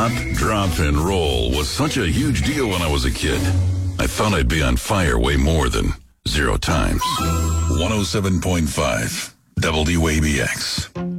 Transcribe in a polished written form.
Pop, drop, and roll was such a huge deal when I was a kid. I thought I'd be on fire way more than 0 times. 107.5 WABX.